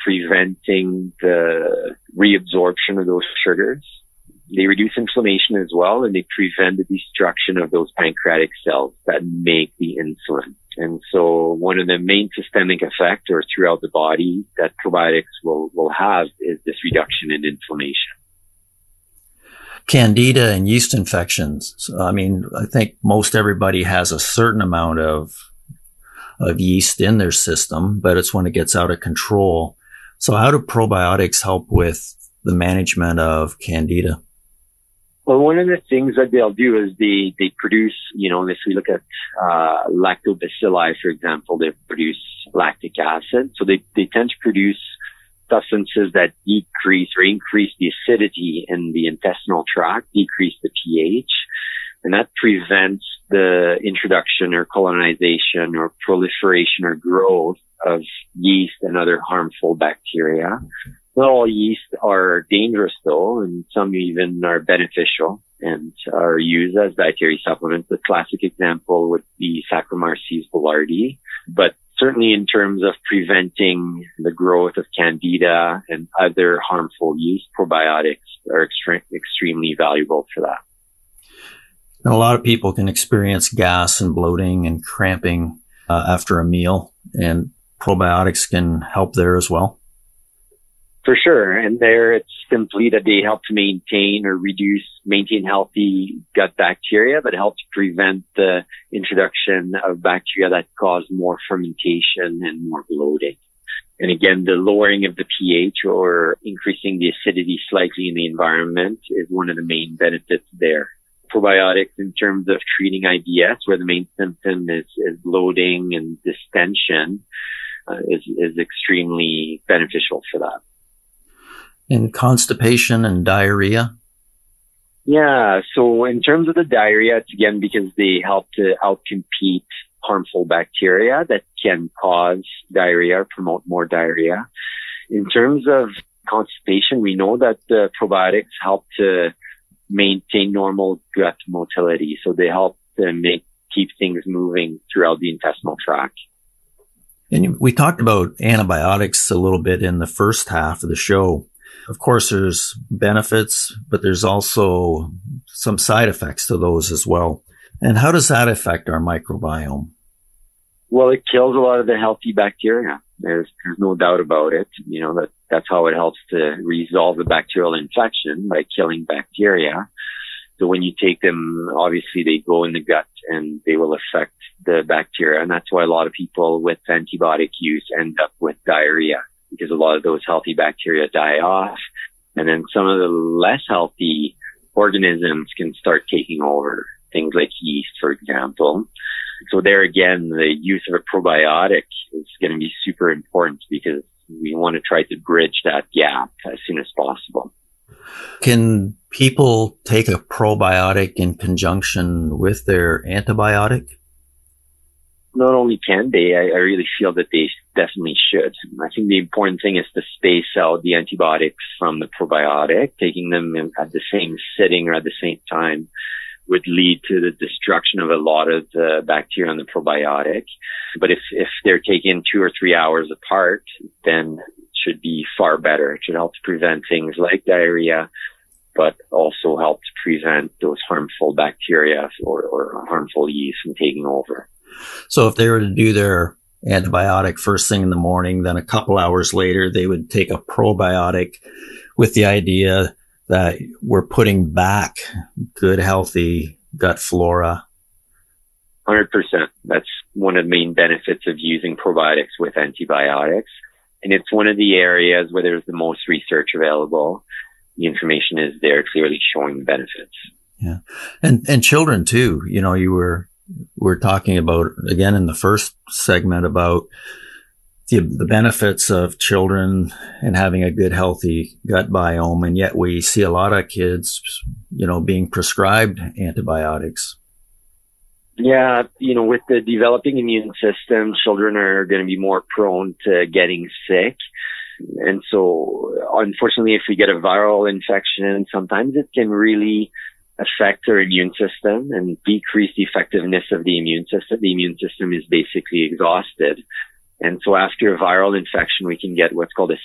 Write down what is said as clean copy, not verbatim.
preventing the reabsorption of those sugars. They reduce inflammation as well, and they prevent the destruction of those pancreatic cells that make the insulin. And so one of the main systemic effectors throughout the body that probiotics will have is this reduction in inflammation. Candida and yeast infections. I mean, I think most everybody has a certain amount of yeast in their system, but it's when it gets out of control. So how do probiotics help with the management of Candida? Well, one of the things that they'll do is they produce, if we look at lactobacilli, for example, they produce lactic acid. So they tend to produce substances that decrease or increase the acidity in the intestinal tract, decrease the pH, and that prevents the introduction or colonization or proliferation or growth of yeast and other harmful bacteria. Not all yeast are dangerous though, and some even are beneficial and are used as dietary supplements. The classic example would be Saccharomyces boulardii, but certainly in terms of preventing the growth of Candida and other harmful yeast, probiotics are extremely valuable for that. And a lot of people can experience gas and bloating and cramping after a meal, and probiotics can help there as well. For sure. And there it's simply that they help to maintain healthy gut bacteria, but help to prevent the introduction of bacteria that cause more fermentation and more bloating. And again, the lowering of the pH or increasing the acidity slightly in the environment is one of the main benefits there. Probiotics in terms of treating IBS, where the main symptom is bloating and distension, is extremely beneficial for that. In constipation and diarrhea? Yeah, so in terms of the diarrhea, it's again because they help to outcompete harmful bacteria that can cause diarrhea or promote more diarrhea. In terms of constipation, we know that the probiotics help to maintain normal gut motility. So they help to keep things moving throughout the intestinal tract. And we talked about antibiotics a little bit in the first half of the show. Of course, there's benefits, but there's also some side effects to those as well. And how does that affect our microbiome? Well, it kills a lot of the healthy bacteria. There's no doubt about it. That's how it helps to resolve the bacterial infection, by killing bacteria. So when you take them, obviously they go in the gut and they will affect the bacteria. And that's why a lot of people with antibiotic use end up with diarrhea, because a lot of those healthy bacteria die off. And then some of the less healthy organisms can start taking over, things like yeast, for example. So there again, the use of a probiotic is going to be super important because we want to try to bridge that gap as soon as possible. Can people take a probiotic in conjunction with their antibiotic? Not only can they, I really feel that they definitely should. I think the important thing is to space out the antibiotics from the probiotic. Taking them at the same sitting or at the same time would lead to the destruction of a lot of the bacteria in the probiotic. But if they're taken 2 or 3 hours apart, then it should be far better. It should help to prevent things like diarrhea, but also help to prevent those harmful bacteria or harmful yeast from taking over. So if they were to do their antibiotic first thing in the morning, then a couple hours later, they would take a probiotic with the idea that we're putting back good, healthy gut flora. 100%. That's one of the main benefits of using probiotics with antibiotics. And it's one of the areas where there's the most research available. The information is there clearly showing the benefits. Yeah. And children too. We're talking about, again, in the first segment about the benefits of children and having a good, healthy gut biome. And yet we see a lot of kids, being prescribed antibiotics. Yeah. With the developing immune system, children are going to be more prone to getting sick. And so unfortunately, if we get a viral infection, sometimes it can really affect our immune system and decrease the effectiveness of the immune system. The immune system is basically exhausted. And so after a viral infection, we can get what's called a